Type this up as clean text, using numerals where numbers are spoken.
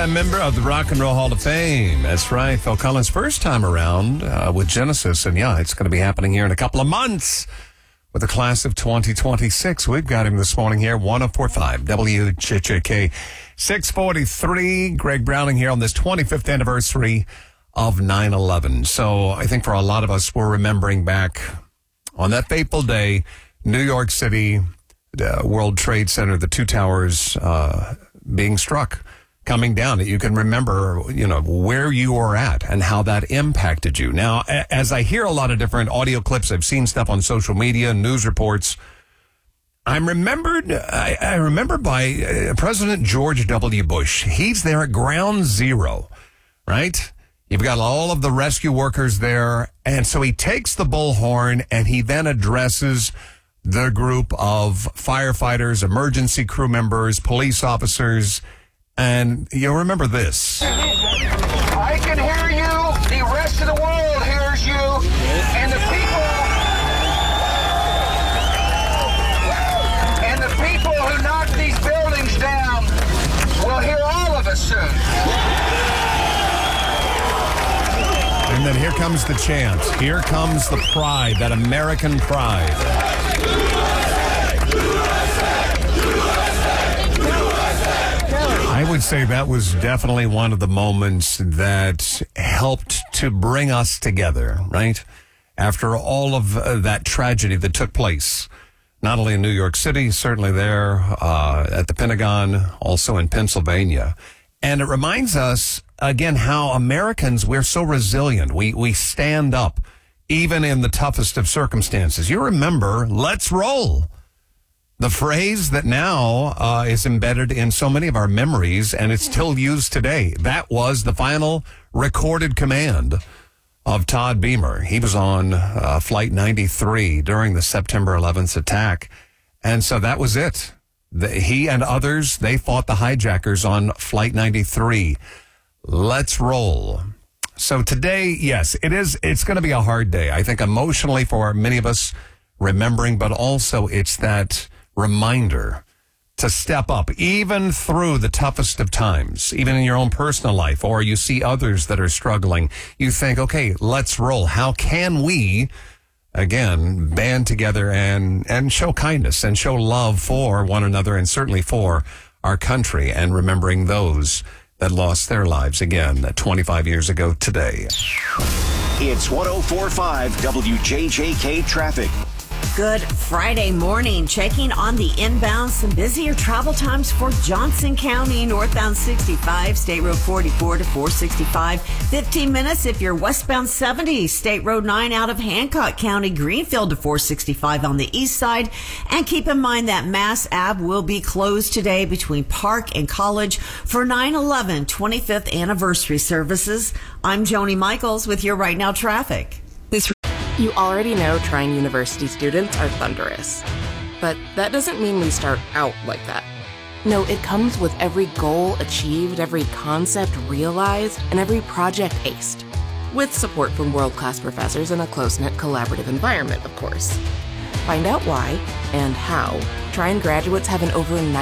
longtime member of the Rock and Roll Hall of Fame. That's right, Phil Collins, first time around with Genesis. And yeah, it's going to be happening here in a couple of months with the class of 2026. We've got him this morning here, 104.5 WJJK 643. Greg Browning here on this 25th anniversary of 9/11. So I think for a lot of us, we're remembering back on that fateful day, New York City, World Trade Center, the two towers being struck, coming down. You can remember, where you were at and how that impacted you. Now, as I hear a lot of different audio clips, I've seen stuff on social media, news reports. I remember by President George W. Bush. He's there at ground zero, right? You've got all of the rescue workers there. And so he takes the bullhorn and he then addresses the group of firefighters, emergency crew members, police officers. And you'll remember this. I can hear you. The rest of the world hears you. And the people who knock these buildings down will hear all of us soon. And then here comes the chant. Here comes the pride, that American pride. I would say that was definitely one of the moments that helped to bring us together, right? After all of that tragedy that took place, not only in New York City, certainly there at the Pentagon, also in Pennsylvania. And it reminds us, again, how Americans, we're so resilient. We stand up even in the toughest of circumstances. You remember, let's roll. The phrase that now is embedded in so many of our memories, and it's still used today. That was the final recorded command of Todd Beamer. He was on Flight 93 during the September 11th attack. And so that was it. He and others, they fought the hijackers on Flight 93. Let's roll. So today, yes, it's going to be a hard day. I think emotionally for many of us remembering, but also it's that reminder to step up, even through the toughest of times, even in your own personal life, or you see others that are struggling. You think, okay, let's roll. How can we, again, band together and show kindness and show love for one another and certainly for our country, and remembering those that lost their lives again 25 years ago today. It's 104.5 WJJK traffic. Good Friday morning. Checking on the inbound. Some busier travel times for Johnson County. Northbound 65, State Road 44 to 465. 15 minutes if you're westbound 70, State Road 9 out of Hancock County. Greenfield to 465 on the east side. And keep in mind that Mass Ave will be closed today between Park and College for 9/11 25th anniversary services. I'm Joni Michaels with your Right Now traffic. You already know Trine University students are thunderous. But that doesn't mean we start out like that. No, it comes with every goal achieved, every concept realized, and every project aced. With support from world-class professors in a close-knit collaborative environment, of course. Find out why and how Trine graduates have an over